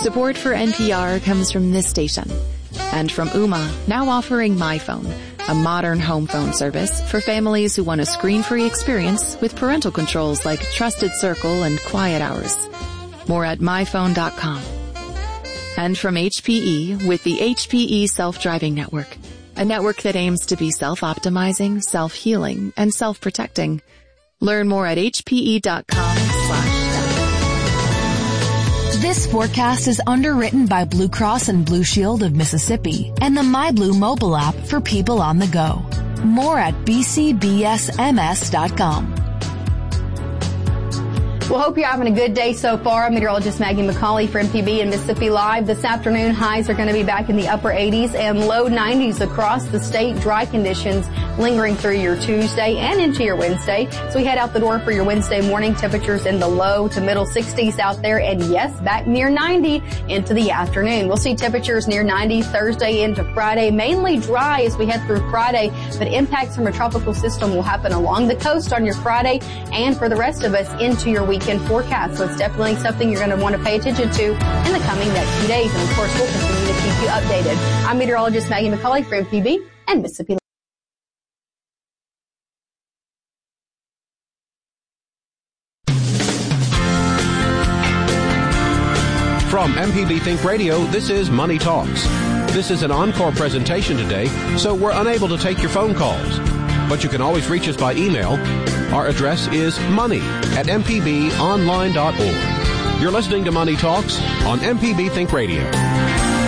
Support for NPR comes from this station and from Ooma, now offering MyPhone, a modern home phone service for families who want a screen-free experience with parental controls like Trusted Circle and Quiet Hours. More at myphone.com. And from HPE with the HPE Self-Driving Network, a network that aims to be self-optimizing, self-healing, and self-protecting. Learn more at hpe.com/. This forecast is underwritten by Blue Cross and Blue Shield of Mississippi and the MyBlue mobile app for people on the go. More at bcbsms.com. Well, hope you're having a good day so far. I'm meteorologist Maggie McCauley for MPB and Mississippi Live. This afternoon, highs are going to be back in the upper 80s and low 90s across the state. Dry conditions lingering through your Tuesday and into your Wednesday. So we head out the door for your Wednesday morning. Temperatures in the low to middle 60s out there. And yes, back near 90 into the afternoon. We'll see temperatures near 90 Thursday into Friday. Mainly dry as we head through Friday, but impacts from a tropical system will happen along the coast on your Friday and for the rest of us into your weekend forecast. So it's definitely something you're going to want to pay attention to in the coming next few days. And of course, we'll continue to keep you updated. I'm meteorologist Maggie McCauley for MPB and Mississippi. From MPB Think Radio, this is Money Talks. This is an encore presentation today, so we're unable to take your phone calls. But you can always reach us by email. Our address is money@mpbonline.org. You're listening to Money Talks on MPB Think Radio.